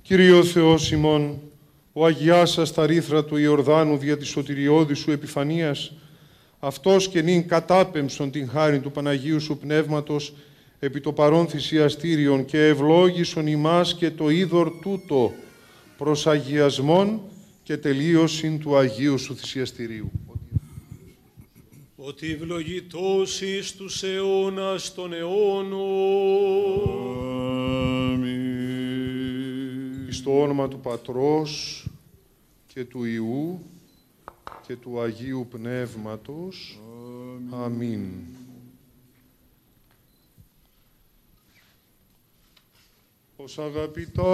Κύριε ο Θεός ημών, ο αγιάσας τα ρήθρα του Ιορδάνου δια της σωτηριώδης σου επιφανίας, αυτός και νυν κατάπεμψον την χάριν του Παναγίου σου Πνεύματος επί το παρόν θυσιαστήριον και ευλόγησον ημάς και το είδωρ τούτο προς αγιασμόν και τελείωσιν του Αγίου σου θυσιαστηρίου. Ότι ευλογητός εις τους αιώνας των αιώνων. Αμήν. Εις το όνομα του Πατρός και του Υιού και του Αγίου Πνεύματος. Αμήν. Ως αγαπητά